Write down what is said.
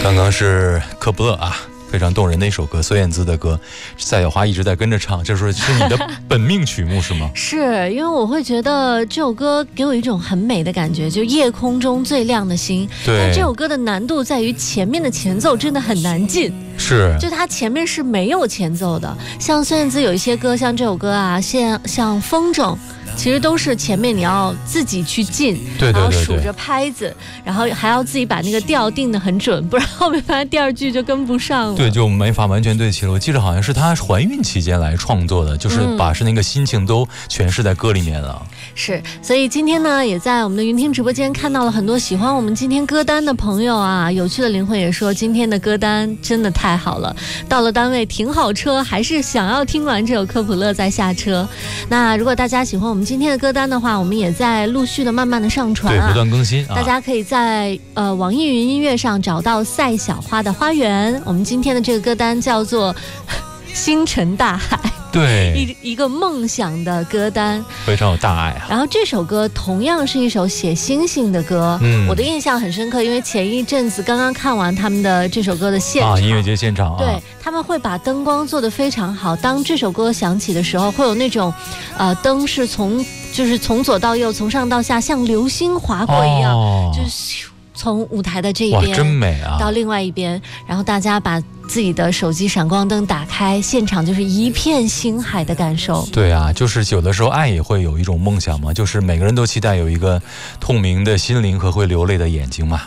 刚刚是科普勒啊，非常动人的一首歌，孙燕姿的歌，赛小花一直在跟着唱，这是你的本命曲目是吗？ 是因为我会觉得这首歌给我一种很美的感觉，就夜空中最亮的星。 对， 但这首歌的难度在于前面的前奏真的很难进， 是， 就它前面是没有前奏的。像孙燕姿有一些歌，像这首歌啊，像风筝。其实都是前面你要自己去进， 对， 然后数着拍子，然后还要自己把那个调定得很准，不然后面发现第二句就跟不上了。 对，就没法完全对齐了。我记得好像是她怀孕期间来创作的，就是把那个心情都诠释在歌里面了。 是，所以今天呢，也在我们的云听直播间看到了很多喜欢我们今天歌单的朋友啊。有趣的灵魂也说，今天的歌单真的太好了。到了单位停好车，还是想要听完这首科普勒再下车。那如果大家喜欢我们今天的歌单的话，我们也在陆续的慢慢的上传对，不断更新大家可以在网易云音乐上找到赛小花的花园。我们今天的这个歌单叫做星辰大海， 对， 一个梦想的歌单， 非常有大爱啊。 然后这首歌同样是一首写星星的歌，我的印象很深刻，因为前一阵子刚刚看完他们的这首歌的现场， 音乐节现场啊， 对，他们会把灯光做得非常好。当这首歌响起的时候，会有那种灯是从左到右，从上到下，像流星划过一样，就是从舞台的这一边， 真美啊， 到另外一边，然后大家把自己的手机闪光灯打开，现场就是一片星海的感受。 对啊，就是有的时候爱也会有一种梦想嘛，就是每个人都期待有一个透明的心灵和会流泪的眼睛嘛。